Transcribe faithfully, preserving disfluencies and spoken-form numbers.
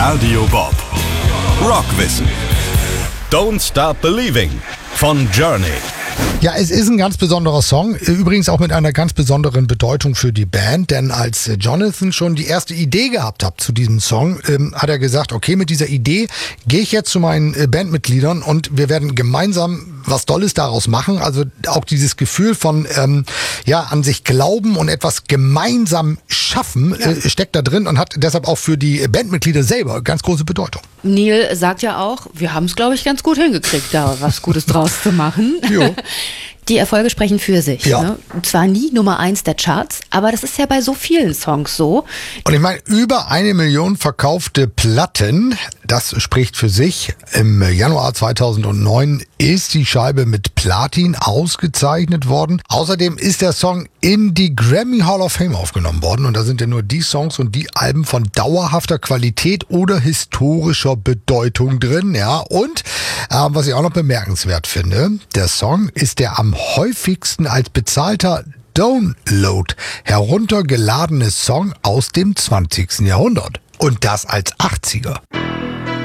Radio Bob. Rockwissen. Don't Stop Believing von Journey. Ja, es ist ein ganz besonderer Song, übrigens auch mit einer ganz besonderen Bedeutung für die Band, denn als Jonathan schon die erste Idee gehabt hat zu diesem Song, ähm, hat er gesagt, okay, mit dieser Idee gehe ich jetzt zu meinen äh, Bandmitgliedern und wir werden gemeinsam was Tolles daraus machen. Also auch dieses Gefühl von ähm, ja an sich glauben und etwas gemeinsam schaffen ja. äh, steckt da drin und hat deshalb auch für die Bandmitglieder selber ganz große Bedeutung. Neil sagt ja auch, wir haben es, glaube ich, ganz gut hingekriegt, da was Gutes draus zu machen. Jo. Die Erfolge sprechen für sich. Ja. Ne? Zwar nie Nummer eins der Charts, aber das ist ja bei so vielen Songs so. Und ich meine, über eine Million verkaufte Platten, das spricht für sich. Im Januar zweitausendneun ist die Scheibe mit Platin ausgezeichnet worden. Außerdem ist der Song in die Grammy Hall of Fame aufgenommen worden. Und da sind ja nur die Songs und die Alben von dauerhafter Qualität oder historischer Bedeutung drin. Ja, und äh, was ich auch noch bemerkenswert finde, der Song ist der am häufigsten als bezahlter Download heruntergeladene Song aus dem zwanzigsten Jahrhundert. Und das als achtziger.